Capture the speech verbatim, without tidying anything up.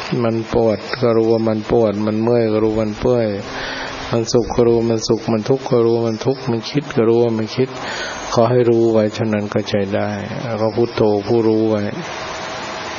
มันปวดก็รู้ว่ามันปวดมันเมื่อยก็รู้มันเมื่อยมันสุขก็รู้มันสุขมันทุกข์ก็รู้มันทุกข์มันคิดก็รู้ว่ามันคิดขอให้รู้ไว้เท่านั้นก็ใช้ได้แล้วก็พุทโธผู้รู้ไว้